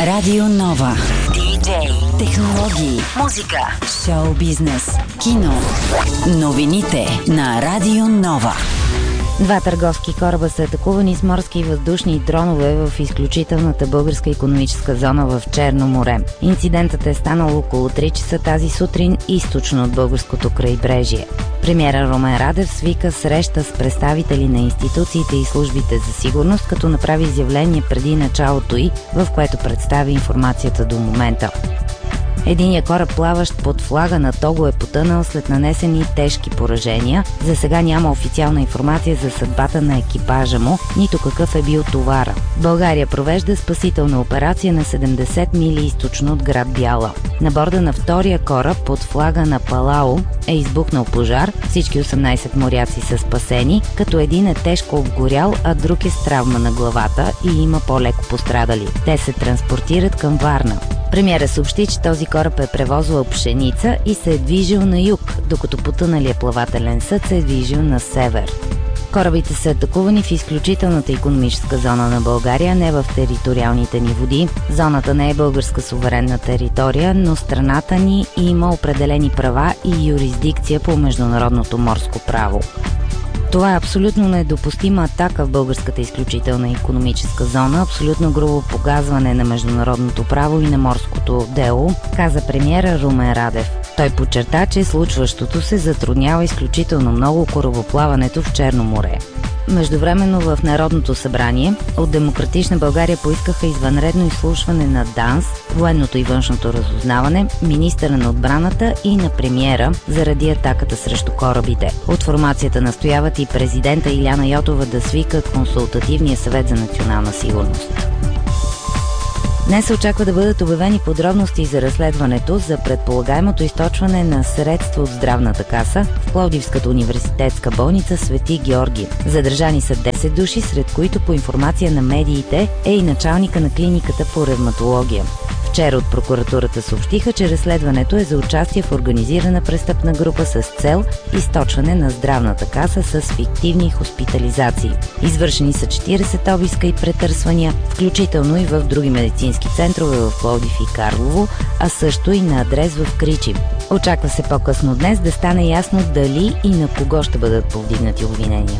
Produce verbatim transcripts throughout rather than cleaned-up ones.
Радио Нова. Диджей. Технологии. Музика. Шоу бизнес. Кино. Новините на Радио Нова. Два търговски кораба са атакувани с морски и въздушни дронове в изключителната българска икономическа зона в Черно море. Инцидентът е станал около три часа тази сутрин източно от българското крайбрежие. Премиера Румен Радев свика среща с представители на институциите и службите за сигурност, като направи изявление преди началото й, в което представи информацията до момента. Единият кораб, плаващ под флага на Того, е потънал след нанесени тежки поражения. За сега няма официална информация за съдбата на екипажа му, нито какъв е бил товара. България провежда спасителна операция на седемдесет мили източно от град Бяла. На борда на втория кораб под флага на Палау е избухнал пожар. Всички осемнайсет моряци са спасени, като един е тежко обгорял, а друг е с травма на главата и има по-леко пострадали. Те се транспортират към Варна. Премиера съобщи, че този кораб е превозвал пшеница и се е движил на юг, докато потъналият плавателен съд се е движил на север. Корабите са атакувани в изключителната икономическа зона на България, не в териториалните ни води. Зоната не е българска суверенна територия, но страната ни има определени права и юрисдикция по международното морско право. Това е абсолютно недопустима атака в българската изключителна икономическа зона, абсолютно грубо погазване на международното право и на морското дело, каза премиера Румен Радев. Той подчерта, че случващото се затруднява изключително много корабоплаването в Черно море. Междувременно в Народното събрание от Демократична България поискаха извънредно изслушване на ДАНС, военното и външното разузнаване, министъра на отбраната и на премиера заради атаката срещу корабите. От формацията настояват и президента Иляна Йотова да свика Консултативния съвет за национална сигурност. Днес се очаква да бъдат обявени подробности за разследването за предполагаемото източване на средства от здравната каса в Пловдивската университетска болница Свети Георги. Задържани са десет души, сред които по информация на медиите е и началника на клиниката по ревматология. Вчера от прокуратурата съобщиха, че разследването е за участие в организирана престъпна група с цел източване на здравната каса с фиктивни хоспитализации. Извършени са четирийсет обиска и претърсвания, включително и в други медицински центрове в Пловдив и Карлово, а също и на адрес в Кричим. Очаква се по-късно днес да стане ясно дали и на кого ще бъдат повдигнати обвинения.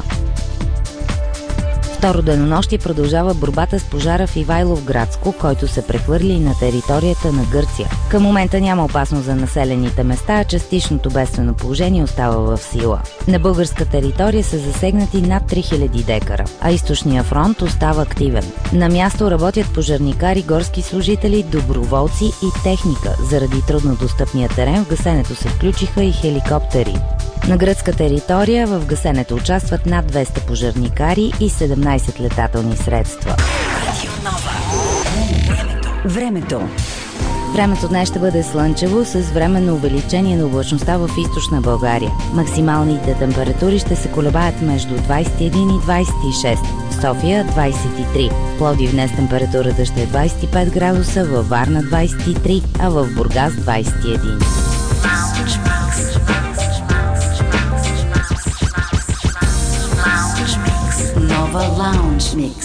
Второ денонощие продължава борбата с пожара в Ивайловградско, който се прехвърли на територията на Гърция. Към момента няма опасност за населените места, а частичното бедствено положение остава в сила. На българска територия са засегнати над три хиляди декара, а източния фронт остава активен. На място работят пожарникари, горски служители, доброволци и техника. Заради труднодостъпния терен в гасенето се включиха и хеликоптери. На гръцка територия в гасенето участват над двеста пожарникари и седемнайсет летателни средства. Времето. Времето днес ще бъде слънчево с временно увеличение на облачността в източна България. Максималните температури ще се колебаят между двайсет и един и двайсет и шест. В София двайсет и три. В Пловдив днес температурата ще е двайсет и пет градуса, във Варна двайсет и три, а в Бургас двайсет и един. Nova Lounge Mix.